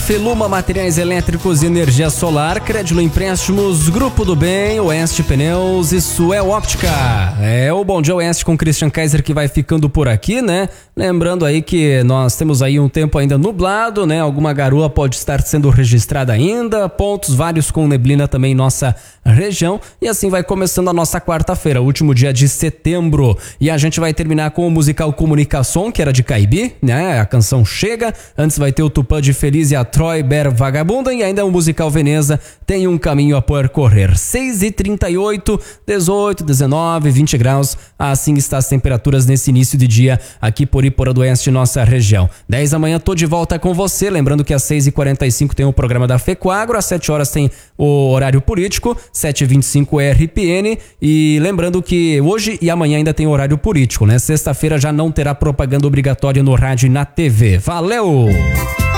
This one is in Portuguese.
Feluma Materiais Elétricos e Energia Solar, Crédito Empréstimos, Grupo do Bem, Oeste Pneus e Suel Óptica. É o Bom Dia Oeste com Christian Kaiser que vai ficando por aqui, né? Lembrando aí que nós temos aí um tempo ainda nublado, né? Alguma garoa pode estar sendo registrada ainda, pontos vários com neblina também em nossa região. E assim vai começando a nossa quarta-feira, último dia de setembro. E a gente vai terminar com o musical Comunicação, que era de Caibi, né? A canção Chega. Antes vai ter o Tupã de Feliz e a Troy Ber Vagabunda. E ainda o musical Veneza tem um caminho a percorrer. 6h38, 18, 19, 20 graus. Assim estão as temperaturas nesse início de dia aqui por Iporã do Oeste, nossa região. 10 da manhã, tô de volta com você. Lembrando que às 6h45 tem o programa da FECOAGRO. Às 7 horas tem o horário político. 7h25 é RPN. E lembrando que hoje e amanhã ainda tem horário político, né? Sexta-feira já não terá propaganda obrigatória no rádio e na TV. Valeu!